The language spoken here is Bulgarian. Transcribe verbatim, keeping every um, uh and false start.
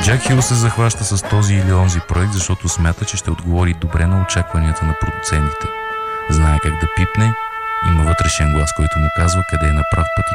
Джак Хил се захваща с този или онзи проект, защото смята, че ще отговори добре на очакванията на продуцентите. Знае как да пипне, има вътрешен глас, който му казва къде е на прав път и